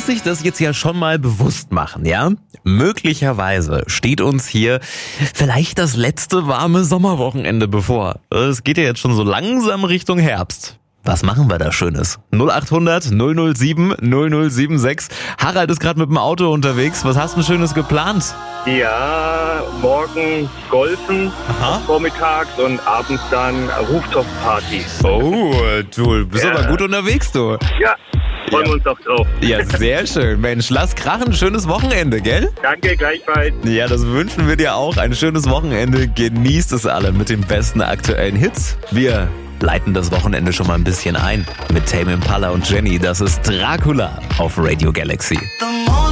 muss sich das jetzt ja schon mal bewusst machen, ja? Möglicherweise steht uns hier vielleicht das letzte warme Sommerwochenende bevor. Es geht ja jetzt schon so langsam Richtung Herbst. Was machen wir da Schönes? 0800 007 0076. Harald ist gerade mit dem Auto unterwegs. Was hast du Schönes geplant? Ja, morgen golfen, vormittags und abends dann Rooftop-Partys. Oh, du bist aber gut unterwegs, du. Ja, freuen wir uns auch drauf. Ja, sehr schön. Mensch, lass krachen. Schönes Wochenende, gell? Danke, gleichfalls. Ja, das wünschen wir dir auch. Ein schönes Wochenende. Genießt es alle mit den besten aktuellen Hits. Wir leiten das Wochenende schon mal ein bisschen ein mit Tame Impala und Jenny. Das ist Dracula auf Radio Galaxy.